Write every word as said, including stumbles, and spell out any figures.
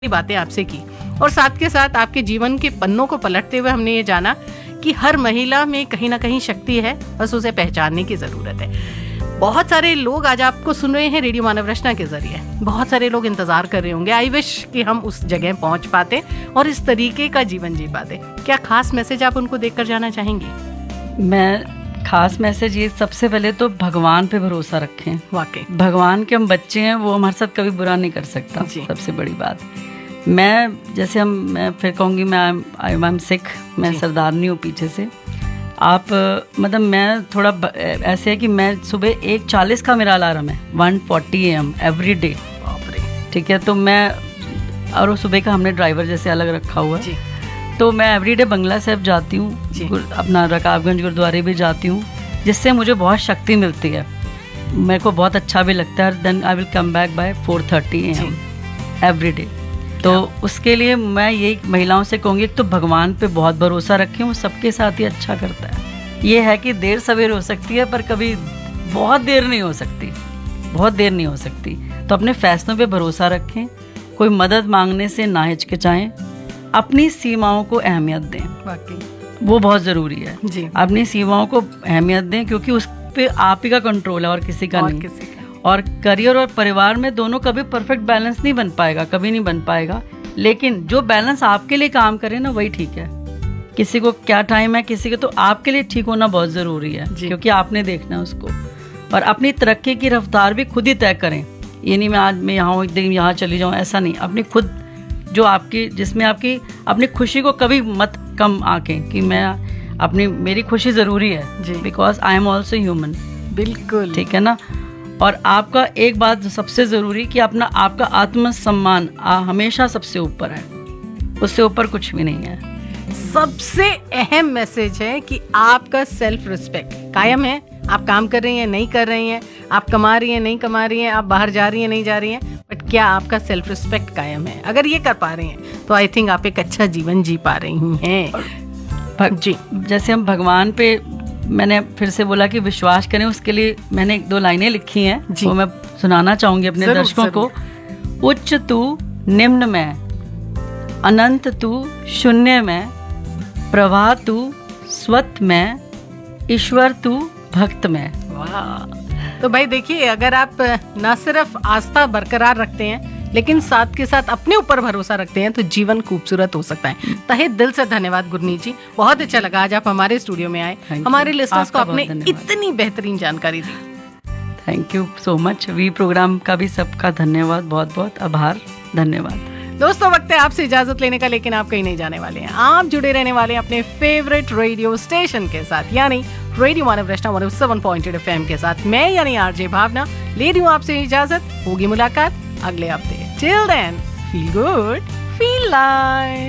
बातें आपसे की और साथ के साथ आपके जीवन के पन्नों को पलटते हुए हमने ये जाना कि हर महिला में कहीं ना कहीं शक्ति है, बस उसे पहचानने की ज़रूरत है। बहुत सारे लोग आज आपको सुन रहे हैं रेडियो मानव रचना के जरिए। बहुत सारे लोग इंतजार कर रहे होंगे। आई विश कि हम उस जगह पहुंच पाते और इस तरीके का जीवन जी पाते। क्या खास मैसेज आप उनको देकर जाना चाहेंगी? मैं खास मैसेज ये, सबसे पहले तो भगवान पे भरोसा रखें। वाकई भगवान के हम बच्चे हैं, वो हमारे साथ कभी बुरा नहीं कर सकता। सबसे बड़ी बात, मैं जैसे हम मैं फिर कहूँगी, मैं आई एम सिख, मैं सरदारनी हूँ पीछे से। आप मतलब मैं थोड़ा ऐसे है कि मैं सुबह एक चालीस का मेरा अलार्म है, one forty A M every day. ठीक है, तो मैं और सुबह का हमने ड्राइवर जैसे अलग रखा हुआ है, तो मैं एवरी डे बंगला साहब जाती हूँ, अपना रकाबगंज गुरुद्वारे भी जाती हूँ, जिससे मुझे बहुत शक्ति मिलती है, मेरे को बहुत अच्छा भी लगता है। Then I will come back by four thirty A M every day. तो उसके लिए मैं यही महिलाओं से कहूँगी, तो भगवान पे बहुत भरोसा रखें, वो सबके साथ ही अच्छा करता है। ये है कि देर सवेर हो सकती है, पर कभी बहुत देर नहीं हो सकती, बहुत देर नहीं हो सकती। तो अपने फैसलों पे भरोसा रखें, कोई मदद मांगने से ना हिचकिचाएं, अपनी सीमाओं को अहमियत दें। वाकई वो बहुत ज़रूरी है जी। अपनी सीमाओं को अहमियत दें, क्योंकि उस पर आप ही का कंट्रोल है और किसी का और नहीं। किसी का। और करियर और परिवार में दोनों कभी परफेक्ट बैलेंस नहीं बन पाएगा, कभी नहीं बन पाएगा, लेकिन जो बैलेंस आपके लिए काम करे ना, वही ठीक है। किसी को क्या टाइम है, किसी को, तो आपके लिए ठीक होना बहुत ज़रूरी है, क्योंकि आपने देखना है उसको। और अपनी तरक्की की रफ्तार भी खुद ही तय करें। ये नहीं मैं आज मैं यहाँ हूँ, एक दिन यहाँ चली जाऊँ, ऐसा नहीं। अपनी खुद जो आपकी, जिसमें आपकी अपनी खुशी को कभी मत कम आंकें कि मैं अपनी, मेरी खुशी ज़रूरी है, because I am also human. बिल्कुल ठीक है ना। और आपका एक बात सबसे ज़रूरी कि अपना आपका आत्मसम्मान हमेशा सबसे ऊपर है, उससे ऊपर कुछ भी नहीं है। सबसे अहम मैसेज है कि आपका सेल्फ रिस्पेक्ट कायम है। आप काम कर रही हैं, नहीं कर रही हैं, आप कमा रही हैं, नहीं कमा रही हैं, आप बाहर जा रही हैं, नहीं जा रही हैं, बट क्या आपका सेल्फ रिस्पेक्ट कायम है? अगर ये कर पा रही हैं तो आई थिंक आप एक अच्छा जीवन जी पा रही हैं। जी, जैसे हम भगवान पे, मैंने फिर से बोला कि विश्वास करें, उसके लिए मैंने एक दो लाइनें लिखी हैं, वो मैं सुनाना चाहूंगी अपने दर्शकों को। उच्च तू निम्न में, अनंत तू शून्य में, प्रभा तू स्वत में, ईश्वर तू भक्त में। वाह। तो भाई देखिए, अगर आप न सिर्फ आस्था बरकरार रखते हैं, लेकिन साथ के साथ अपने ऊपर भरोसा रखते हैं, तो जीवन खूबसूरत हो सकता है। तहे दिल से धन्यवाद गुरनीत जी, बहुत अच्छा लगा आज आप हमारे स्टूडियो में आए, हमारे लिसनर्स को आपने इतनी बेहतरीन जानकारी दी। Thank you so much. We programme का भी सबका धन्यवाद, बहुत बहुत आभार, धन्यवाद। दोस्तों, वक्त है आपसे इजाजत लेने का, लेकिन आप कहीं नहीं जाने वाले हैं। आप जुड़े रहने वाले हैं अपने फेवरेट रेडियो स्टेशन के साथ, यानी रेडियो मानव रचना one O seven point eight F M के साथ। मैं यानी आरजे भावना ले रही हूँ आपसे इजाजत। होगी मुलाकात अगले हफ्ते। Till then, feel good, feel live.